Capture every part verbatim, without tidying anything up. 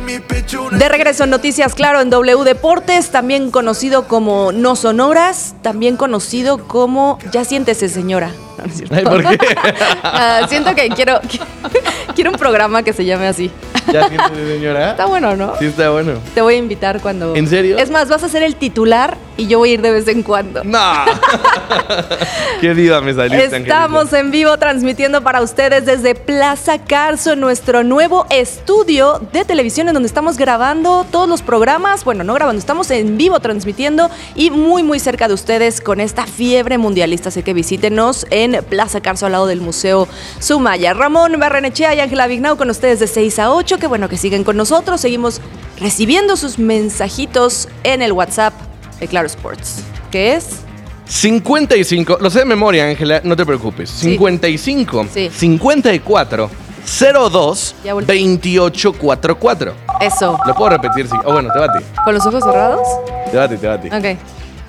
De regreso en Noticias Claro en W Deportes, también conocido como No Sonoras, también conocido como Ya siéntese, señora. No, no es cierto. Ay, ¿por qué? uh, siento que quiero, quiero un programa que se llame así. ¿Ya siéntese, señora? Está bueno, ¿no? Sí, está bueno. Te voy a invitar cuando... ¿En serio? Es más, vas a ser el titular y yo voy a ir de vez en cuando. ¡No! ¡Qué diva me saliste, Estamos Angelita! en vivo transmitiendo para ustedes desde Plaza Carso, nuestro nuevo estudio de televisión en donde estamos grabando todos los programas. Bueno, no grabando, estamos en vivo transmitiendo y muy, muy cerca de ustedes con esta fiebre mundialista. Así que visítenos en Plaza Carso al lado del Museo Sumaya. Ramón Barrenechea y Ángela Vignau con ustedes de seis a ocho. Qué bueno que siguen con nosotros. Seguimos recibiendo sus mensajitos en el WhatsApp de Claro Sports. ¿Qué es? cincuenta y cinco, lo sé de memoria, Ángela, no te preocupes. Sí. cincuenta y cinco, Sí. cincuenta y cuatro, cero dos, Ya volví. veintiocho cuarenta y cuatro. Eso. Lo puedo repetir, sí. Oh, bueno, te va a ti. ¿Con los ojos cerrados? Te va a ti, te va a ti. Ok.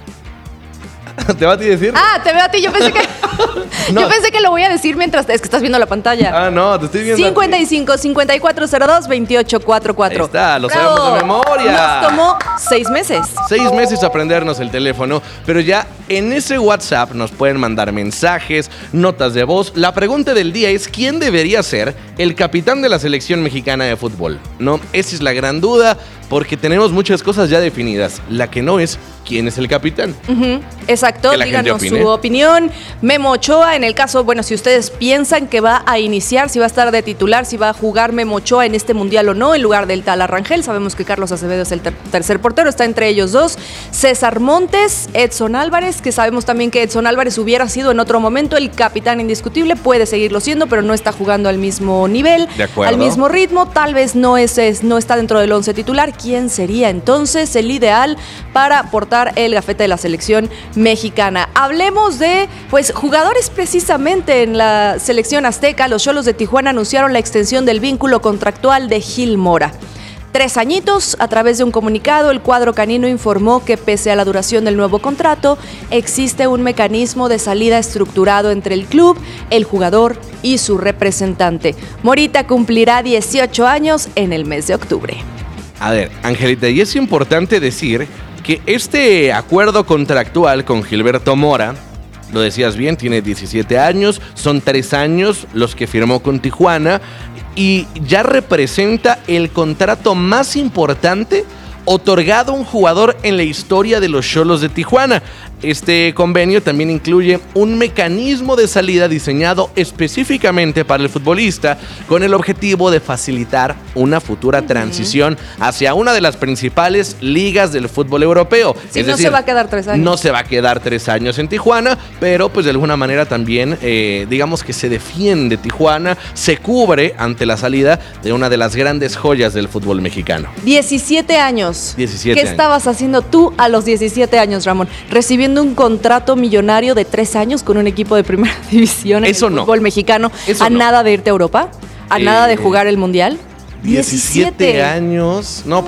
¿Te va a ti decir? Ah, te veo a ti. Yo pensé que... No. Yo pensé que lo voy a decir mientras... Es que estás viendo la pantalla. Ah, no, te estoy viendo. a ti. cincuenta y cinco, cincuenta y cuatro cero dos, veintiocho cuarenta y cuatro. Ahí está, lo ¡Bravo! sabemos de memoria. Nos tomó seis meses. Seis meses aprendernos el teléfono, pero ya en ese WhatsApp nos pueden mandar mensajes, notas de voz. La pregunta del día es: ¿quién debería ser el capitán de la selección mexicana de fútbol? ¿No? Esa es la gran duda, porque tenemos muchas cosas ya definidas. La que no es quién es el capitán. Ujú, exacto, Que la gente díganos opine. su opinión. Memo Ochoa, en el caso, bueno, si ustedes piensan que va a iniciar, si va a estar de titular, si va a jugar Memo Ochoa en este mundial o no, en lugar del tal Arrangel. Sabemos que Carlos Acevedo es el ter- tercer portero, está entre ellos dos. César Montes, Edson Álvarez, que sabemos también que Edson Álvarez hubiera sido en otro momento el capitán indiscutible, puede seguirlo siendo, pero no está jugando al mismo nivel, De acuerdo. al mismo ritmo, tal vez no, es, es- no está dentro del once titular. ¿Quién sería entonces el ideal para portar el gafete de la selección mexicana? Hablemos de, pues, jugadores precisamente en la selección azteca. Los Xolos de Tijuana anunciaron la extensión del vínculo contractual de Gil Mora. Tres añitos. A través de un comunicado, el cuadro canino informó que pese a la duración del nuevo contrato, existe un mecanismo de salida estructurado entre el club, el jugador y su representante. Morita cumplirá dieciocho años en el mes de octubre. A ver, Angelita, y es importante decir que este acuerdo contractual con Gilberto Mora, lo decías bien, tiene diecisiete años, son tres años los que firmó con Tijuana y ya representa el contrato más importante otorgado a un jugador en la historia de los Xolos de Tijuana. Este convenio también incluye un mecanismo de salida diseñado específicamente para el futbolista con el objetivo de facilitar una futura transición hacia una de las principales ligas del fútbol europeo. Sí, Es no decir, se va a quedar tres años. No se va a quedar tres años en Tijuana, pero pues de alguna manera también eh, digamos que se defiende Tijuana, se cubre ante la salida de una de las grandes joyas del fútbol mexicano. diecisiete años. diecisiete ¿Qué años. estabas haciendo tú a los diecisiete años, Ramón? Recibiendo un contrato millonario de tres años con un equipo de primera división en Eso el no. fútbol mexicano. Eso ¿A no. nada de irte a Europa? ¿A Eh, nada de jugar el mundial? diecisiete años. No,